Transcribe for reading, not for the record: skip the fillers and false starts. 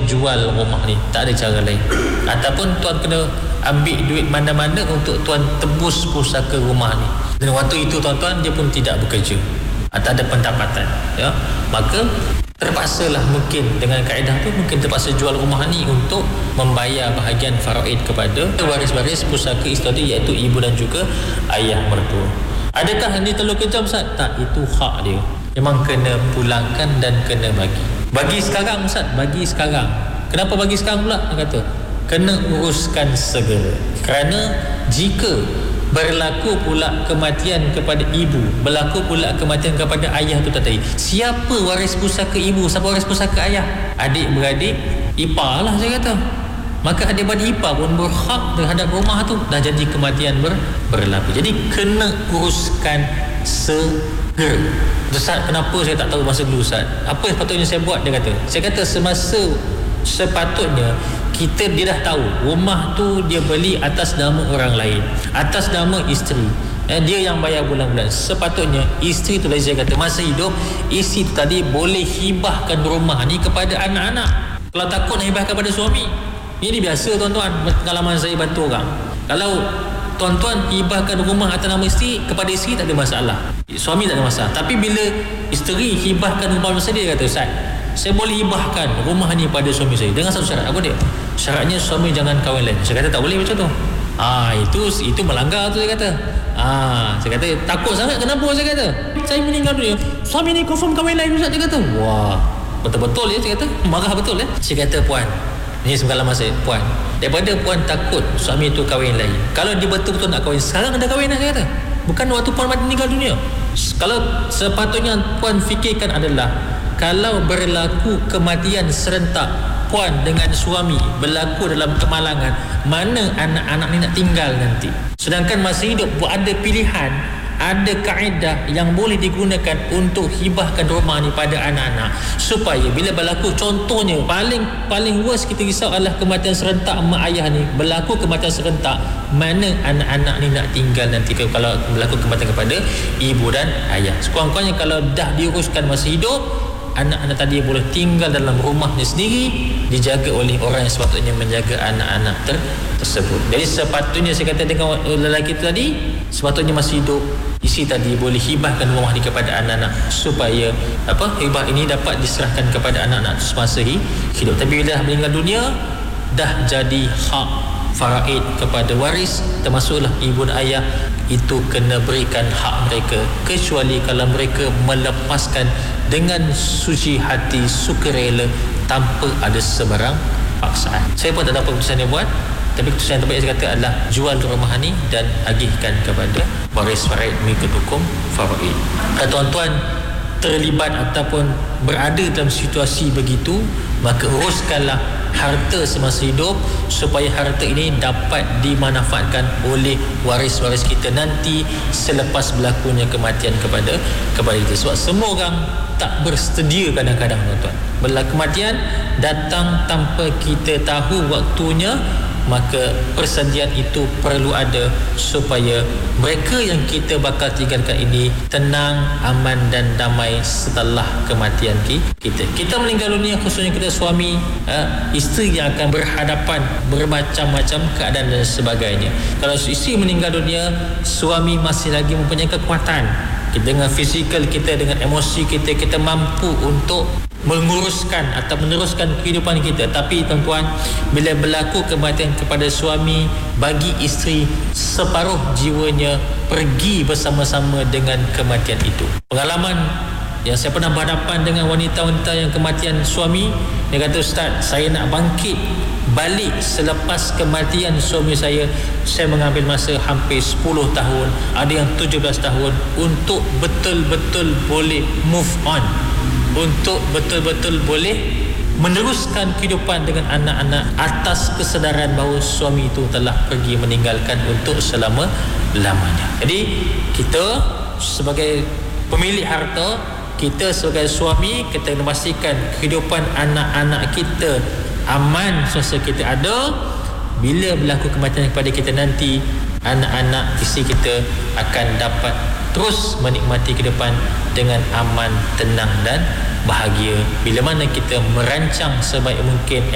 jual rumah ni, tak ada cara lain. Ataupun tuan kena ambil duit mana-mana untuk tuan tebus pusaka rumah ni. Dan waktu itu tuan-tuan dia pun tidak bekerja, tak ada pendapatan, ya. Maka terpaksalah mungkin dengan kaedah tu mungkin terpaksa jual rumah ni untuk membayar bahagian faraid kepada waris-waris pusaka isteri, iaitu ibu dan juga ayah mertua. Adakah ini terlalu kejam, Ustaz? Tak, itu hak dia. Memang kena pulangkan dan kena bagi. Bagi sekarang, Ustaz, bagi sekarang. Kenapa bagi sekarang pula? Dia kata kena uruskan segera. Kerana jika berlaku pula kematian kepada ibu, berlaku pula kematian kepada ayah tu tadi, siapa waris pusaka ibu, siapa waris pusaka ayah? Adik-beradik ipar lah, saya kata. Maka adik-beradik ipar pun berhak terhadap rumah tu. Dah jadi kematian berlaku. Jadi kena uruskan segera. Ustaz, kenapa saya tak tahu masa dulu, Ustaz? Apa sepatutnya saya buat? Dia kata, saya kata semasa sepatutnya dia dah tahu rumah tu dia beli atas nama orang lain, atas nama isteri, dia yang bayar bulan-bulan. Sepatutnya isteri tu, saya kata, masa hidup isteri tu tadi boleh hibahkan rumah ni kepada anak-anak. Kalau takut nak hibahkan kepada suami, ini biasa tuan-tuan, pengalaman saya bantu orang. Kalau tuan-tuan hibahkan rumah atas nama isteri, kepada isteri tak ada masalah, suami tak ada masalah. Tapi bila isteri hibahkan rumah masa dia kata, Ustaz, saya boleh hibahkan rumah ni pada suami saya dengan satu syarat. Apa dia? Syaratnya suami jangan kahwin lain. Saya kata tak boleh macam tu. Itu melanggar tu, saya kata. Saya kata takut sangat. Kenapa? Saya kata saya meninggal dunia, suami ni confirm kahwin lain, Ustaz. Dia kata wah, betul-betul ya. Saya kata marah betul ya. Saya kata puan, ini pengalaman saya, puan, daripada puan takut suami tu kahwin lain, kalau dia betul-betul nak kahwin sekarang, ada kahwin lah. Saya kata bukan waktu puan meninggal dunia. Kalau sepatutnya puan fikirkan adalah kalau berlaku kematian serentak puan dengan suami, berlaku dalam kemalangan, mana anak-anak ni nak tinggal nanti? Sedangkan masa hidup ada pilihan, ada kaedah yang boleh digunakan untuk hibahkan rumah ni pada anak-anak, supaya bila berlaku, contohnya paling worst kita risau adalah kematian serentak mak ayah ni, berlaku kematian serentak, mana anak-anak ni nak tinggal nanti kalau berlaku kematian kepada ibu dan ayah. Sekurang-kurangnya kalau dah diuruskan masa hidup, anak-anak tadi boleh tinggal dalam rumahnya sendiri, dijaga oleh orang yang sepatutnya menjaga anak-anak tersebut. Jadi sepatutnya saya kata dengan lelaki tadi, sepatutnya masih hidup, isi tadi boleh hibahkan rumah ni kepada anak-anak, supaya hibah ini dapat diserahkan kepada anak-anak semasa hidup. Tapi bila dah meninggal dunia, dah jadi hak faraid kepada waris, termasuklah ibu dan ayah, itu kena berikan hak mereka, kecuali kalau mereka melepaskan dengan suci hati, sukarela, tanpa ada sebarang paksaan. Saya pun tak dapat keputusan yang buat, tapi keputusan yang terbaik saya kata adalah jual rumah ni dan agihkan kepada waris faraid mengikut hukum faraid. Kalau tuan-tuan terlibat ataupun berada dalam situasi begitu, maka uruskanlah harta semasa hidup, supaya harta ini dapat dimanfaatkan oleh waris-waris kita nanti selepas berlakunya kematian kepada kita. Sebab semua orang tak bersedia kadang-kadang, tuan-tuan. Bila kematian datang tanpa kita tahu waktunya, maka persediaan itu perlu ada supaya mereka yang kita bakal tinggalkan ini tenang, aman dan damai setelah kematian kita. Kita meninggal dunia, khususnya kita suami, isteri yang akan berhadapan bermacam-macam keadaan dan sebagainya. Kalau isteri meninggal dunia, suami masih lagi mempunyai kekuatan. Kita dengan fizikal kita, dengan emosi kita, kita mampu untuk menguruskan atau meneruskan kehidupan kita. Tapi tuan-tuan, bila berlaku kematian kepada suami, bagi isteri separuh jiwanya pergi bersama-sama dengan kematian itu. Pengalaman yang saya pernah berhadapan dengan wanita-wanita yang kematian suami, dia kata, Ustaz, saya nak bangkit balik selepas kematian suami saya mengambil masa hampir 10 tahun, ada yang 17 tahun untuk betul-betul boleh move on, untuk betul-betul boleh meneruskan kehidupan dengan anak-anak atas kesedaran bahawa suami itu telah pergi meninggalkan untuk selama-lamanya. Jadi kita sebagai pemilik harta, kita sebagai suami, kita kena pastikan kehidupan anak-anak kita aman semasa kita ada. Bila berlaku kematian kepada kita nanti, anak-anak isteri kita akan dapat terus menikmati kehidupan dengan aman, tenang dan bahagia. Bila mana kita merancang sebaik mungkin